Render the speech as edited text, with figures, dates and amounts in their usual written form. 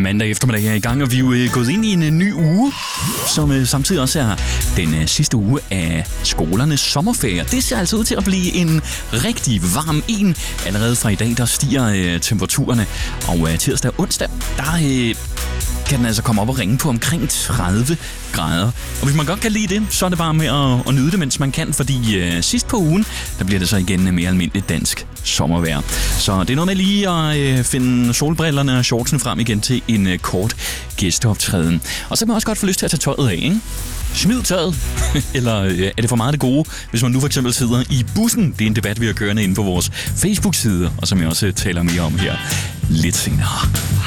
Mandag eftermiddag er i gang, og vi er jo gået ind i en ny uge, som samtidig også er den sidste uge af skolernes sommerferie. Det ser altså ud til at blive en rigtig varm en. Allerede fra i dag, der stiger temperaturerne, og tirsdag og onsdag, der kan den altså komme op og ringe på omkring 30 grader. Og hvis man godt kan lide det, så er det bare med at nyde det, mens man kan, fordi sidst på ugen, der bliver det så igen mere almindeligt dansk sommervejr. Så det er noget med lige at finde solbrillerne og shortsen frem igen til en kort gæsteoptræden. Og så kan man også godt få lyst til at tage tøjet af, ikke? Smid tøjet. Eller er det for meget det gode, hvis man nu for eksempel sidder i bussen? Det er en debat, vi har kørende inde på vores Facebook-side, og som jeg også taler mere om her lidt senere.